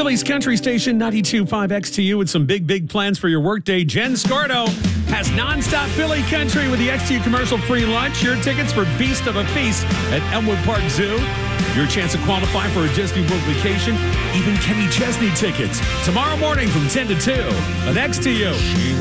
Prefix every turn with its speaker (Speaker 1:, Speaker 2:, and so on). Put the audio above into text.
Speaker 1: Philly's country station 92.5 XTU with some big plans for your workday. Jen Scardo has nonstop Philly country with the XTU commercial-free lunch. Your tickets for Beast of a Feast at Elmwood Park Zoo. Your chance to qualify for a Disney World vacation. Even Kenny Chesney tickets. Tomorrow morning from 10 to 2 at XTU.